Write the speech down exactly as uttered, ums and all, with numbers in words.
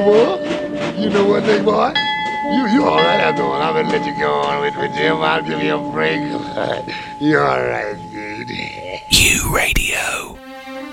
boy? You know what, big boy? You you all right after all? I'm gonna let you go on with, with Jim. I'll give you a break. You all right, dude? U Radio.